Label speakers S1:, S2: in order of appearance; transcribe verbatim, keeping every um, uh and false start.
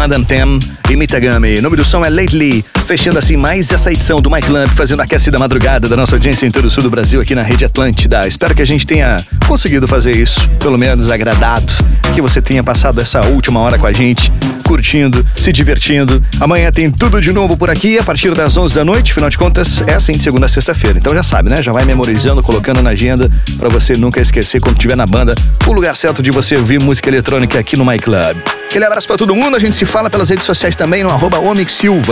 S1: Band Anthem e Mitagami. O nome do som é Lately, fechando assim mais essa edição do My Club, fazendo a aquecida madrugada da nossa audiência em todo o sul do Brasil aqui na Rede Atlântida. Espero que a gente tenha conseguido fazer isso, pelo menos agradado, que você tenha passado essa última hora com a gente, curtindo, se divertindo. Amanhã tem tudo de novo por aqui, a partir das onze da noite, afinal de contas, é assim de segunda a sexta-feira. Então já sabe, né? Já vai memorizando, colocando na agenda, pra você nunca esquecer, quando estiver na banda, o lugar certo de você ouvir música eletrônica aqui no My Club. Aquele abraço pra todo mundo, a gente se fala pelas redes sociais também no arroba Omix Silva.